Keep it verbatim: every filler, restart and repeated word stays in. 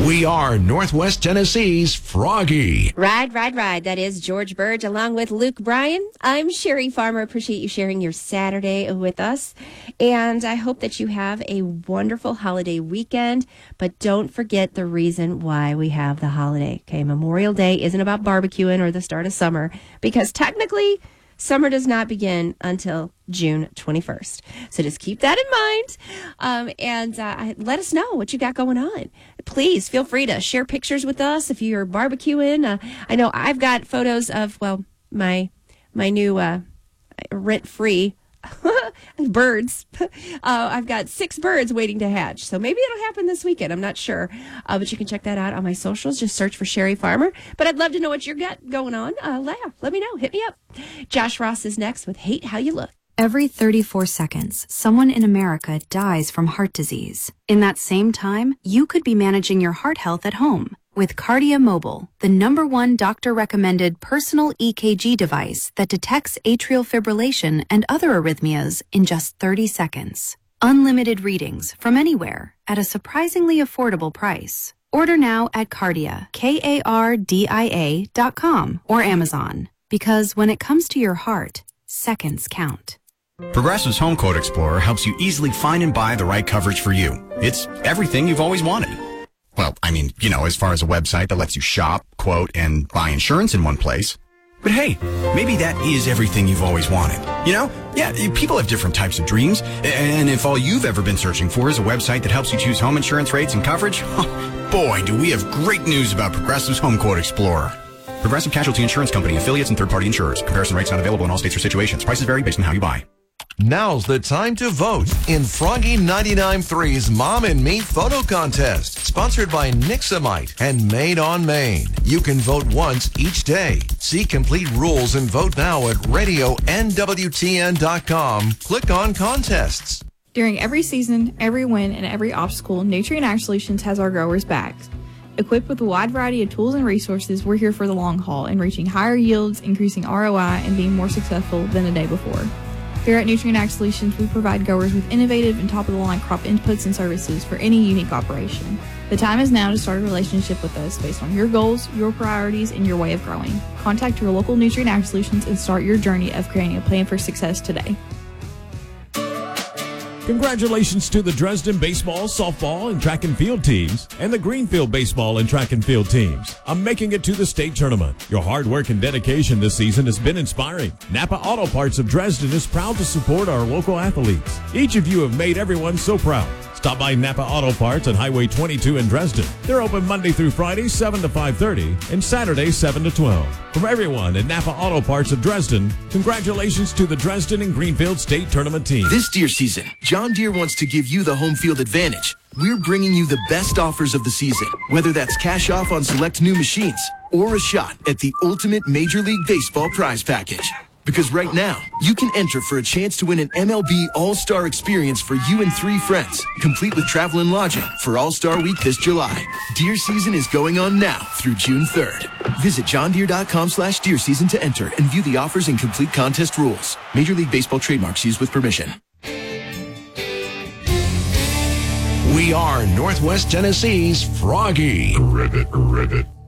We are Northwest Tennessee's Froggy. Ride, ride, ride. That is George Burge along with Luke Bryan. I'm Sherry Farmer. Appreciate you sharing your Saturday with us. And I hope that you have a wonderful holiday weekend. But don't forget the reason why we have the holiday. Okay, Memorial Day isn't about barbecuing or the start of summer, because technically summer does not begin until June twenty-first. So just keep that in mind. Um, and uh, let us know what you got going on. Please feel free to share pictures with us if you're barbecuing. Uh, I know I've got photos of, well, my my new uh, rent-free birds. Uh, I've got six birds waiting to hatch. So maybe it'll happen this weekend. I'm not sure. Uh, but you can check that out on my socials. Just search for Sherry Farmer. But I'd love to know what you got going on. Uh, laugh. Let me know. Hit me up. Josh Ross is next with Hate How You Look. Every thirty-four seconds, someone in America dies from heart disease. In that same time, you could be managing your heart health at home with Kardia Mobile, the number one doctor-recommended personal E K G device that detects atrial fibrillation and other arrhythmias in just thirty seconds. Unlimited readings from anywhere at a surprisingly affordable price. Order now at Kardia, K A R D I A dot com or Amazon. Because when it comes to your heart, seconds count. Progressive's Home Quote Explorer helps you easily find and buy the right coverage for you. It's everything you've always wanted. Well, I mean, you know, as far as a website that lets you shop, quote, and buy insurance in one place. But hey, maybe that is everything you've always wanted. You know? Yeah, people have different types of dreams. And if all you've ever been searching for is a website that helps you choose home insurance rates and coverage, boy, do we have great news about Progressive's Home Quote Explorer. Progressive Casualty Insurance Company, affiliates, and third-party insurers. Comparison rates not available in all states or situations. Prices vary based on how you buy. Now's the time to vote in Froggy ninety-nine point three's Mom and Me Photo Contest, sponsored by Nixamite and Made on Maine. You can vote once each day. See complete rules and vote now at radio N W T N dot com. Click on contests. During every season, every win, and every obstacle, Nutrient Ag Solutions has our growers' backs. Equipped with a wide variety of tools and resources, we're here for the long haul in reaching higher yields, increasing R O I, and being more successful than the day before. Here at Nutrient Ag Solutions, we provide growers with innovative and top-of-the-line crop inputs and services for any unique operation. The time is now to start a relationship with us based on your goals, your priorities, and your way of growing. Contact your local Nutrient Ag Solutions and start your journey of creating a plan for success today. Congratulations to the Dresden baseball, softball, and track and field teams, and the Greenfield baseball and track and field teams on making it to the state tournament. Your hard work and dedication this season has been inspiring. Napa Auto Parts of Dresden is proud to support our local athletes. Each of you have made everyone so proud. Stop by Napa Auto Parts on Highway twenty-two in Dresden. They're open Monday through Friday, seven to five thirty, and Saturday, seven to twelve. From everyone at Napa Auto Parts of Dresden, congratulations to the Dresden and Greenfield State Tournament team. This deer season, John Deere wants to give you the home field advantage. We're bringing you the best offers of the season, whether that's cash off on select new machines or a shot at the ultimate Major League Baseball prize package. Because right now, you can enter for a chance to win an M L B All-Star experience for you and three friends, complete with travel and lodging for All-Star Week this July. Deer season is going on now through June third. Visit johndeere.com slash deer season to enter and view the offers and complete contest rules. Major League Baseball trademarks used with permission. We are Northwest Tennessee's Froggy. Ribbit, ribbit.